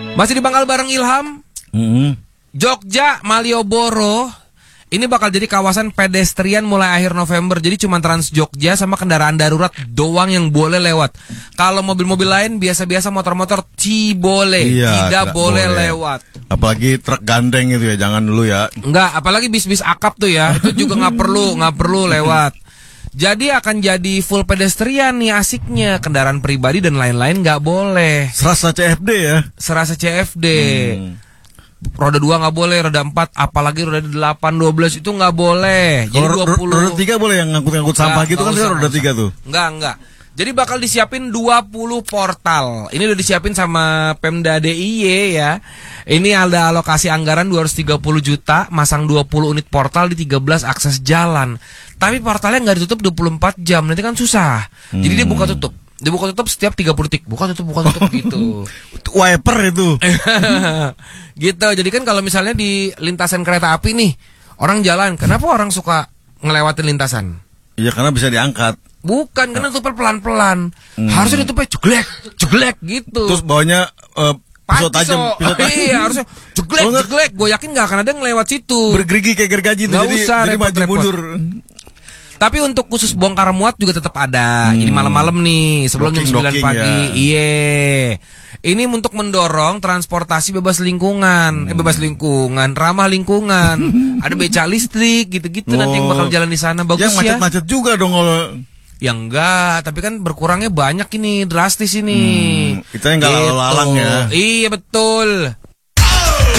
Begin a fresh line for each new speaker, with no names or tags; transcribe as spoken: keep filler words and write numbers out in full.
Masih di Bangkal bareng Ilham.
Mm-hmm.
Jogja Malioboro ini bakal jadi kawasan pedestrian mulai akhir November. Jadi cuma Trans Jogja sama kendaraan darurat doang yang boleh lewat. Kalau mobil-mobil lain biasa-biasa motor-motor ci boleh,
iya,
tidak boleh, boleh lewat.
Apalagi truk gandeng gitu ya, jangan dulu ya.
Enggak, apalagi bis-bis akap tuh ya, itu juga nggak perlu, nggak perlu lewat. Jadi akan jadi full pedestrian nih asiknya. Kendaraan pribadi dan lain-lain nggak boleh.
Serasa C F D ya?
Serasa C F D.
Hmm.
Roda dua nggak boleh, roda empat, apalagi roda delapan, dua belas itu nggak boleh. Jadi
dua puluh. Roda tiga boleh yang ngangkut-ngangkut sampah gitu kan, roda tiga tuh.
Enggak, enggak. Jadi bakal disiapin dua puluh portal. Ini udah disiapin sama Pemda D I Y ya. Ini ada alokasi anggaran dua ratus tiga puluh juta, masang dua puluh unit portal di tiga belas akses jalan. Tapi portalnya nggak ditutup dua puluh empat jam, nanti kan susah. Hmm. Jadi dia buka tutup. Dia buka tutup setiap tiga puluh detik. Buka tutup, buka tutup gitu.
Wiper itu.
Gitu. Jadi kan kalau misalnya di lintasan kereta api nih, orang jalan, kenapa orang suka ngelewatin lintasan?
Iya, karena bisa diangkat.
Bukan, karena tutupnya pelan-pelan. Hmm. Harusnya tutupnya jeglek, jeglek gitu.
Terus bawahnya uh, pisau tajam, pisau tajam.
Iya, harusnya jeglek, oh, jeglek. Gue yakin gak akan ada yang lewat situ.
Bergerigi kayak gergaji itu, jadi,
usah,
jadi
repot,
maju
repot.
mundur.
Tapi untuk khusus bongkar muat juga tetap ada. Hmm. Jadi malam-malam nih, sebelum jam sembilan pagi. Ya. Iya. Ini untuk mendorong transportasi bebas lingkungan, hmm. eh bebas lingkungan, ramah lingkungan. Ada beca listrik gitu-gitu oh. Nanti yang bakal jalan di sana bagus
yang
ya.
Yang macet-macet juga dong kalau.
Ya enggak, tapi kan berkurangnya banyak ini, drastis ini.
Hmm, kita yang enggak gitu. Lalang ya.
Iya betul.